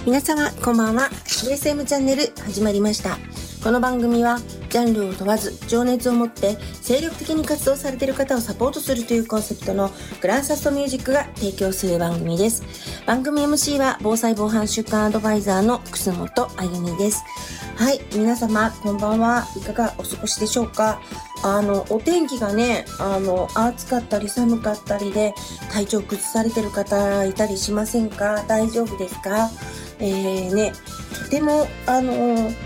皆様こんばんは。 SM チャンネル始まりました。この番組はジャンルを問わず情熱を持って精力的に活動されている方をサポートするというコンセプトのグランサストミュージックが提供する番組です。番組 MC は防災防犯週間アドバイザーの楠本あゆみです。はい、皆様こんばんは。いかがお過ごしでしょうか。お天気がね、暑かったり寒かったりで体調崩されてる方いたりしませんか？大丈夫ですか？とても